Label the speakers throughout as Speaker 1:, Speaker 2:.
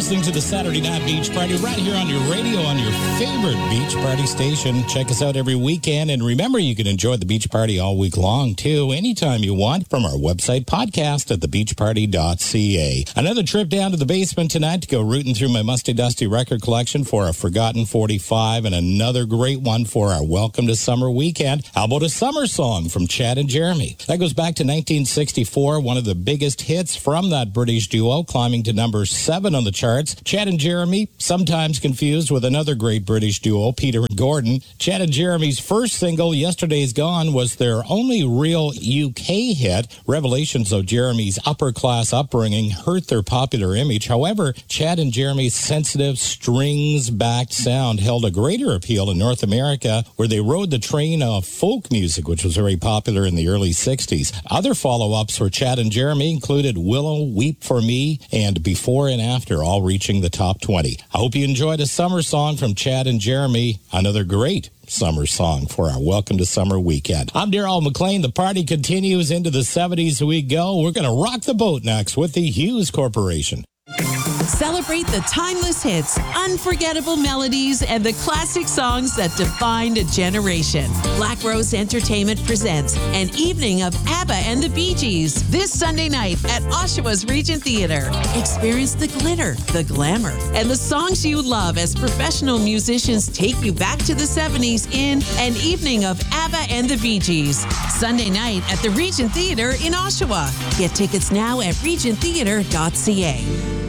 Speaker 1: listening to the Saturday Night Beach Party right here on your radio on your favorite beach party station. Check us out every weekend. And remember, you can enjoy the beach party all week long, too, anytime you want from our website podcast at thebeachparty.ca. Another trip down to the basement tonight to go rooting through my musty dusty record collection for a Forgotten 45 and another great one for our Welcome to Summer weekend. How about a summer song from Chad and Jeremy? That goes back to 1964, one of the biggest hits from that British duo, climbing to number 7 on the charts. Chad and Jeremy, sometimes confused with another great British duo, Peter and Gordon. Chad and Jeremy's first single, Yesterday's Gone, was their only real UK hit. Revelations of Jeremy's upper-class upbringing hurt their popular image. However, Chad and Jeremy's sensitive, strings-backed sound held a greater appeal in North America, where they rode the train of folk music, which was very popular in the early 60s. Other follow-ups for Chad and Jeremy included Willow, Weep for Me, and Before and After, all reaching the top 20. I hope you enjoyed a summer song from Chad and Jeremy, another great summer song for our Welcome to Summer weekend. I'm Daryl McLean. The party continues into the 70s we go. We're going to rock the boat next with the Hughes Corporation.
Speaker 2: Celebrate the timeless hits, unforgettable melodies, and the classic songs that defined a generation. Black Rose Entertainment presents an evening of ABBA and the Bee Gees this Sunday night at Oshawa's Regent Theatre. Experience the glitter, the glamour, and the songs you love as professional musicians take you back to the 70s in an evening of ABBA and the Bee Gees. Sunday night at the Regent Theatre in Oshawa. Get tickets now at regenttheatre.ca.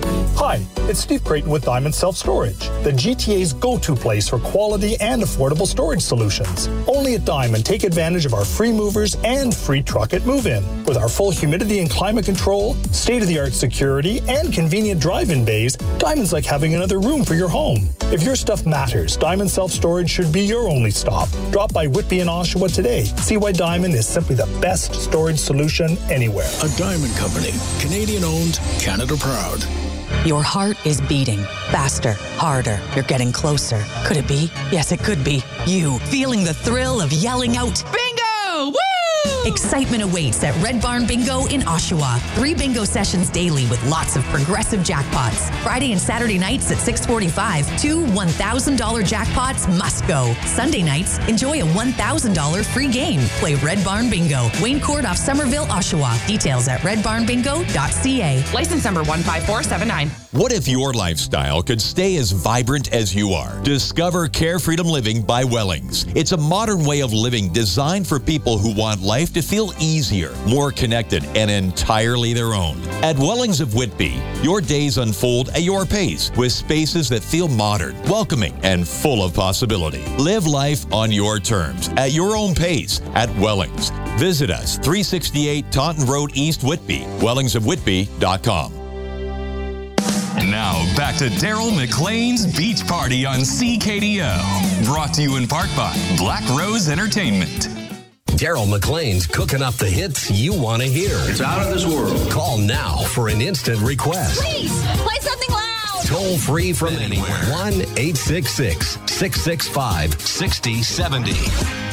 Speaker 3: Hi, it's Steve Creighton with Diamond Self-Storage, the GTA's go-to place for quality and affordable storage solutions. Only at Diamond, take advantage of our free movers and free truck at move-in. With our full humidity and climate control, state-of-the-art security, and convenient drive-in bays, Diamond's like having another room for your home. If your stuff matters, Diamond Self-Storage should be your only stop. Drop by Whitby and Oshawa today. See why Diamond is simply the best storage solution anywhere.
Speaker 4: A Diamond Company, Canadian-owned, Canada-proud.
Speaker 5: Your heart is beating faster, harder. You're getting closer. Could it be? Yes, it could be. You, feeling the thrill of yelling out, "Bingo! Woo!" Excitement awaits at Red Barn Bingo in Oshawa. 3 bingo sessions daily with lots of progressive jackpots. Friday and Saturday nights at 6:45, 2 $1,000 jackpots must go. Sunday nights, enjoy a $1,000 free game. Play Red Barn Bingo. Wayne Court off Somerville, Oshawa. Details at redbarnbingo.ca.
Speaker 6: License number 15479.
Speaker 7: What if your lifestyle could stay as vibrant as you are? Discover Care Freedom Living by Wellings. It's a modern way of living designed for people who want life to feel easier, more connected, and entirely their own. At Wellings of Whitby, your days unfold at your pace with spaces that feel modern, welcoming, and full of possibility. Live life on your terms, at your own pace, at Wellings. Visit us, 368 Taunton Road East, Whitby, wellingsofwhitby.com.
Speaker 8: Now, back to Daryl McLean's Beach Party on CKDO. Brought to you in part by Black Rose Entertainment.
Speaker 9: Daryl McLean's cooking up the hits you want to hear.
Speaker 10: It's out of this world.
Speaker 9: Call now for an instant request.
Speaker 11: Please, play something loud.
Speaker 9: Toll free from anywhere. 1-866-665-6070.